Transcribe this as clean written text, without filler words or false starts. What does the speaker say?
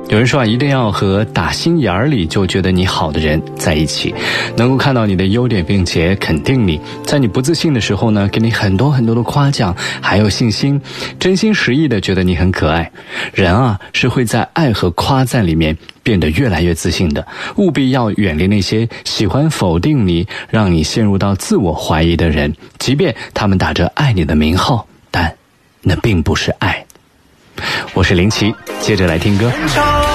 有人说一定要和打心眼里就觉得你好的人在一起，能够看到你的优点并且肯定你，在你不自信的时候呢，给你很多很多的夸奖，还有信心，真心实意的觉得你很可爱。人啊，是会在爱和夸赞里面变得越来越自信的，务必要远离那些喜欢否定你，让你陷入到自我怀疑的人，即便他们打着爱你的名号，但那并不是爱。我是林奇，接着来听歌。